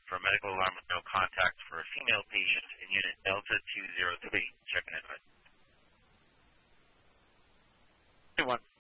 for a medical alarm with no contact for a female patient in Unit Delta 203. Checking in. 2-1.